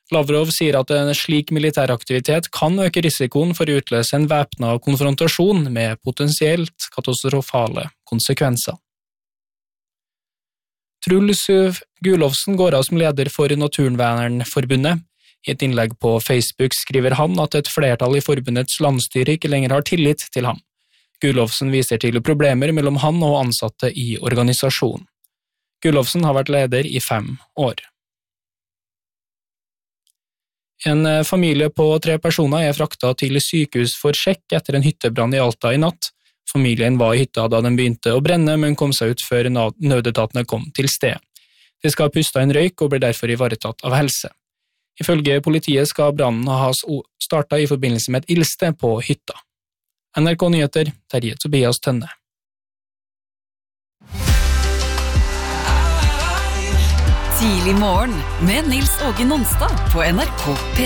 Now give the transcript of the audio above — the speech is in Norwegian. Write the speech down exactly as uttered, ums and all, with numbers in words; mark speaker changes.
Speaker 1: Lavrov sier at en slik militæraktivitet kan øke risikoen for å utløse en væpnet konfrontasjon med potensielt katastrofale konsekvenser. Truls Gulowsen går av som leder for Naturvernforbundet. I et innlegg på Facebook skriver han at et flertall i forbundets landsstyre ikke lenger har tillit til ham. Gulowsen viser til problemer mellom han og ansatte i organisasjonen. Gulowsen har vært leder i fem år. En familie på tre personer er fraktet til sykehus for sjekk etter en hyttebrann i Alta i natt. Familien var i hytta da den begynte å brenne, men kom seg ut før nødetatene kom til sted. De skal puste en røyk og blir derfor ivaretatt av helse. Ifølge politiet skal brannen ha startet i forbindelse med et ildsted på hytta. N R K Nyheter, Terje Tobias Tønne.
Speaker 2: Tidlig morgen med Nils Åge Nonstad på N R K P